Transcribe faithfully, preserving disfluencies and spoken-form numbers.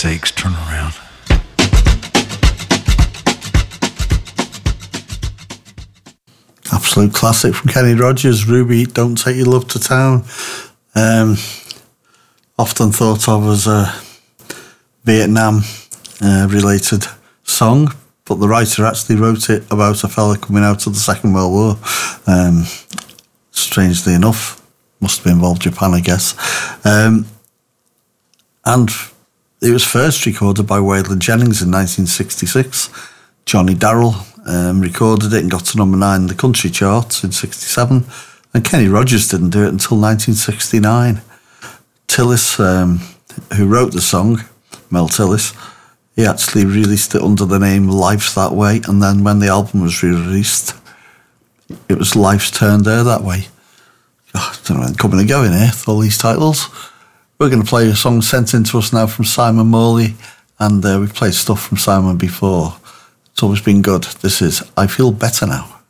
sakes, turn around. Absolute classic from Kenny Rogers, Ruby, Don't Take Your Love to Town. Um, often thought of as a Vietnam uh, related song, but the writer actually wrote it about a fella coming out of the Second World War. Um, strangely enough, must have involved Japan, I guess. Um, and it was first recorded by Waylon Jennings in nineteen sixty-six. Johnny Darrell um, recorded it and got to number nine in the country charts in sixty-seven. And Kenny Rogers didn't do it until nineteen sixty-nine. Tillis, um, who wrote the song, Mel Tillis, he actually released it under the name Life's That Way. And then when the album was re-released, it was Life's Turned Her That Way. Oh, I don't know, I'm coming and going here with all these titles. We're going to play a song sent in to us now from Simon Morley, and uh, we've played stuff from Simon before. It's always been good. This is I Feel Better Now.